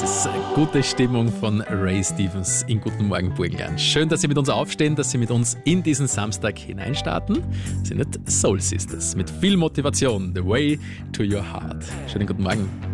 ist gute Stimmung von Ray Stevens in Guten Morgen Burgenland. Schön, dass Sie mit uns aufstehen, dass Sie mit uns in diesen Samstag hineinstarten. Sie sind Soul Sisters mit viel Motivation. The Way to Your Heart. Schönen guten Morgen.